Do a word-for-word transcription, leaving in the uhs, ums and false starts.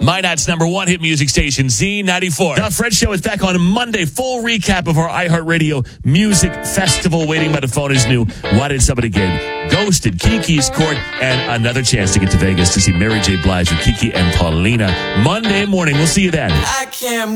Minot's number one hit music station, Z ninety-four. The Fred Show is back on Monday. Full recap of our iHeartRadio Music Festival. Waiting by the phone is new. Why Did Somebody Give? Ghosted, Kiki's Court, and another chance to get to Vegas to see Mary J. Blige with Kiki and Paulina. Monday morning. We'll see you then. I can't